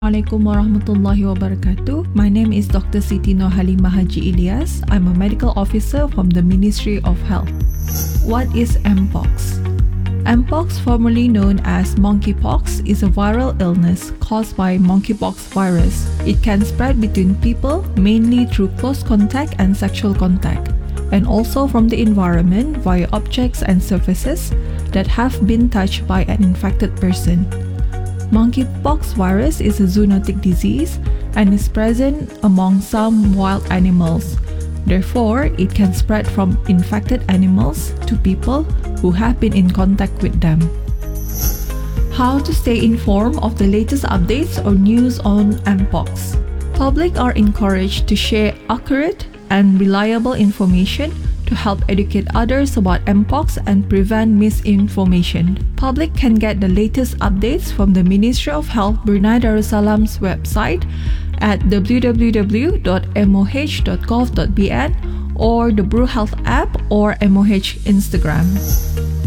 Assalamualaikum warahmatullahi wabarakatuh. My name is Dr. Siti Nurhalimah Haji Ilyas. I'm a medical officer from the Ministry of Health. What is Mpox? Mpox, formerly known as monkeypox, is a viral illness caused by monkeypox virus. It can spread between people, mainly through close contact and sexual contact, and also from the environment via objects and surfaces that have been touched by an infected person. Monkeypox virus is a zoonotic disease and is present among some wild animals. Therefore, it can spread from infected animals to people who have been in contact with them. How to stay informed of the latest updates or news on Mpox? Public are encouraged to share accurate and reliable information to help educate others about Mpox and prevent misinformation. Public can get the latest updates from the Ministry of Health Brunei Darussalam's website at www.moh.gov.bn or the Bru Health app or MOH Instagram.